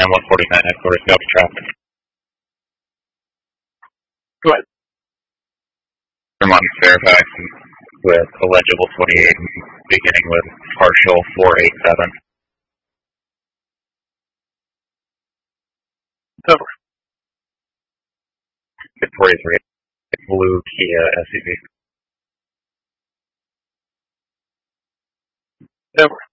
Ram 149 headquarters, copy traffic. Go ahead. Vermont Fairfax with illegible 28 beginning with partial 487. Over. Victoria 3, blue Kia SUV. Over.